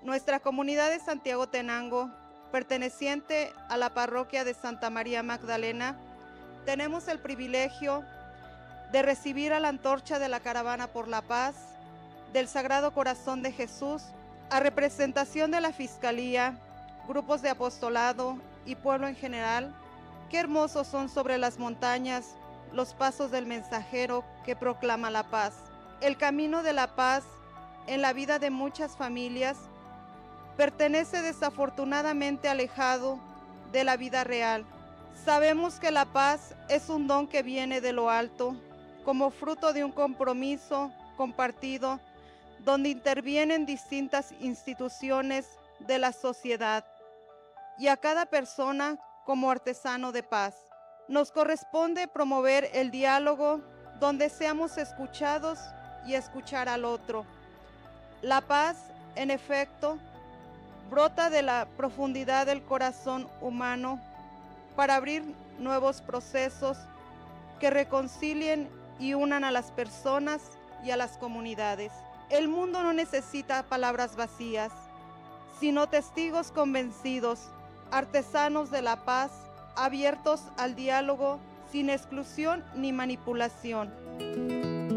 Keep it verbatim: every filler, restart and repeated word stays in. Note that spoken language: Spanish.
Nuestra comunidad de Santiago Tenango, perteneciente a la parroquia de Santa María Magdalena, tenemos el privilegio de recibir a la antorcha de la Caravana por la Paz del Sagrado Corazón de Jesús, a representación de la Fiscalía, grupos de apostolado y pueblo en general. Qué hermosos son sobre las montañas los pasos del mensajero que proclama la paz. El camino de la paz en la vida de muchas familias pertenece desafortunadamente alejado de la vida real. Sabemos que la paz es un don que viene de lo alto, como fruto de un compromiso compartido, donde intervienen distintas instituciones de la sociedad y a cada persona como artesano de paz. Nos corresponde promover el diálogo donde seamos escuchados y escuchar al otro. La paz, en efecto, brota de la profundidad del corazón humano para abrir nuevos procesos que reconcilien y unan a las personas y a las comunidades. El mundo no necesita palabras vacías, sino testigos convencidos, artesanos de la paz, abiertos al diálogo sin exclusión ni manipulación.